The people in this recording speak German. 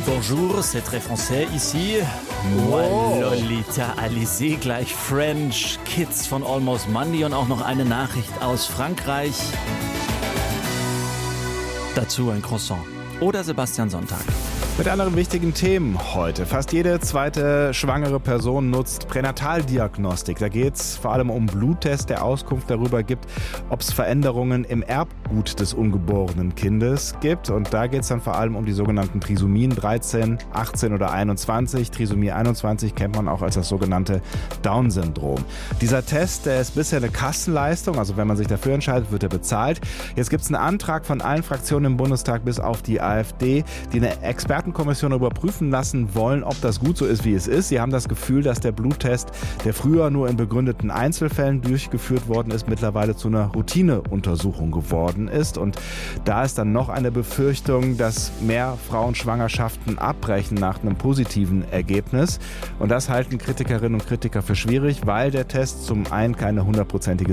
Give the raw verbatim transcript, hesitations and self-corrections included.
Bonjour, c'est très français ici. Moi, Lolita Alizé, gleich French, Kids von Almost Monday und auch noch eine Nachricht aus Frankreich. Dazu ein Croissant. Oder Sebastian Sonntag. Mit anderen wichtigen Themen heute. Fast jede zweite schwangere Person nutzt Pränataldiagnostik. Da geht es vor allem um Bluttests, der Auskunft darüber gibt, ob es Veränderungen im Erbgut des ungeborenen Kindes gibt. Und da geht es dann vor allem um die sogenannten Trisomien dreizehn, achtzehn oder einundzwanzig. Trisomie einundzwanzig kennt man auch als das sogenannte Down-Syndrom. Dieser Test, der ist bisher eine Kassenleistung, also wenn man sich dafür entscheidet, wird er bezahlt. Jetzt gibt es einen Antrag von allen Fraktionen im Bundestag bis auf die AfD, die eine Expertenkommission überprüfen lassen wollen, ob das gut so ist, wie es ist. Sie haben das Gefühl, dass der Bluttest, der früher nur in begründeten Einzelfällen durchgeführt worden ist, mittlerweile zu einer Routineuntersuchung geworden ist. Und da ist dann noch eine Befürchtung, dass mehr Frauen Schwangerschaften abbrechen nach einem positiven Ergebnis. Und das halten Kritikerinnen und Kritiker für schwierig, weil der Test zum einen keine hundertprozentige